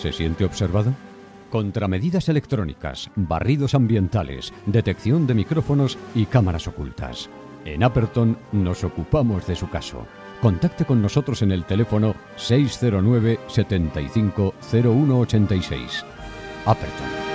¿Se siente observado? Contramedidas electrónicas, barridos ambientales, detección de micrófonos y cámaras ocultas. En Aperton nos ocupamos de su caso. Contacte con nosotros en el teléfono 609 75 0186. Aperton.